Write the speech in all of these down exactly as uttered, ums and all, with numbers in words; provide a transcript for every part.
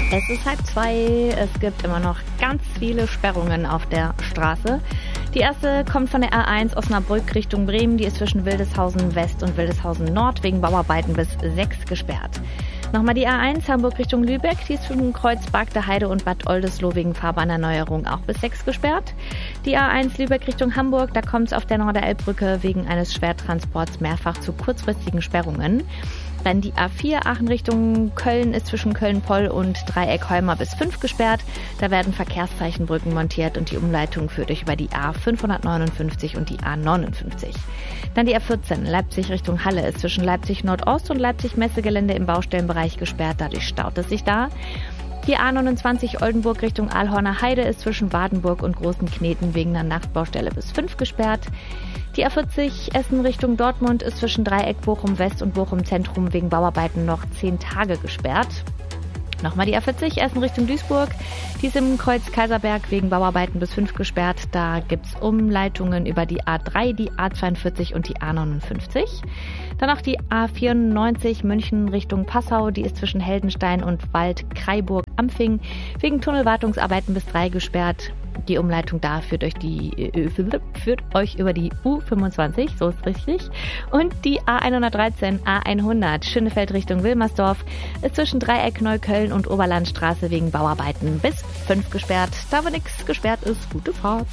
Es ist halb zwei, es gibt immer noch ganz viele Sperrungen auf der Straße. Die erste kommt von der A eins Osnabrück Richtung Bremen, die ist zwischen Wildeshausen West und Wildeshausen Nord wegen Bauarbeiten bis sechs gesperrt. Nochmal die A eins Hamburg Richtung Lübeck, die ist zwischen Kreuz Bagde Heide und Bad Oldesloe wegen Fahrbahnerneuerung auch bis sechs gesperrt. Die A eins Lübeck Richtung Hamburg, da kommt es auf der Norderelbbrücke wegen eines Schwertransports mehrfach zu kurzfristigen Sperrungen. Dann die A vier Aachen Richtung Köln ist zwischen Köln-Poll und Dreieck Holmer bis fünf gesperrt. Da werden Verkehrszeichenbrücken montiert und die Umleitung führt euch über die A fünfhundertneunundfünfzig und die A neunundfünfzig. Dann die A vierzehn Leipzig Richtung Halle ist zwischen Leipzig Nordost und Leipzig Messegelände im Baustellenbereich gesperrt. Dadurch staut es sich da. Die A neunundzwanzig Oldenburg Richtung Aalhorner Heide ist zwischen Wadenburg und Großen Kneten wegen einer Nachtbaustelle bis fünf gesperrt. Die A vierzig Essen Richtung Dortmund ist zwischen Dreieck Bochum West und Bochum Zentrum wegen Bauarbeiten noch zehn Tage gesperrt. Nochmal die A vierzig Essen Richtung Duisburg. Die ist im Kreuz Kaiserberg wegen Bauarbeiten bis fünf gesperrt. Da gibt's Umleitungen über die A drei, die A zweiundvierzig und die A neunundfünfzig. Dann noch die A vierundneunzig München Richtung Passau. Die ist zwischen Heldenstein und Wald-Kreiburg-Ampfing wegen Tunnelwartungsarbeiten bis drei gesperrt. Die Umleitung da führt euch, die, äh, führt euch über die U fünfundzwanzig, so ist richtig. Und die A hundertdreizehn, A hundert, Schönefeld Richtung Wilmersdorf, ist zwischen Dreieck Neukölln und Oberlandstraße wegen Bauarbeiten bis fünf gesperrt. Da wo nichts gesperrt ist, gute Fahrt.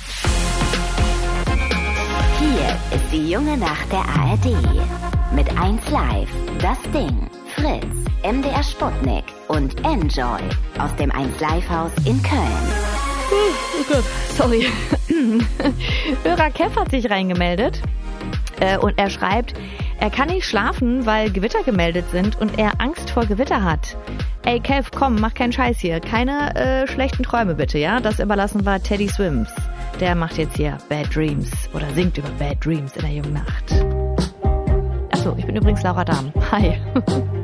Hier ist die junge Nacht der A R D. Mit eins Live, Das Ding, Fritz, M D R Sputnik und Enjoy aus dem eins Live Haus in Köln. Oh Gott, sorry. Hörer Kev hat sich reingemeldet äh, und er schreibt, er kann nicht schlafen, weil Gewitter gemeldet sind und er Angst vor Gewitter hat. Ey Kev, komm, mach keinen Scheiß hier. Keine äh, schlechten Träume bitte, ja? Das überlassen wir Teddy Swims. Der macht jetzt hier Bad Dreams oder singt über Bad Dreams in der jungen Nacht. Achso, ich bin übrigens Laura Dahm. Hi.